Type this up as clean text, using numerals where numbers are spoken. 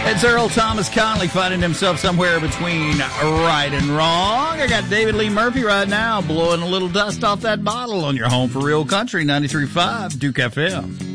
It's Earl Thomas Conley finding himself somewhere between right and wrong. I got David Lee Murphy right now blowing a little dust off that bottle on your home for real country, 93.5 Duke FM.